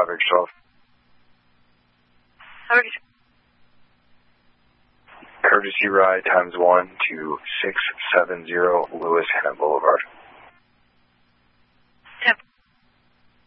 5X12. Courtesy ride times 1 to 670 Lewis Hanover.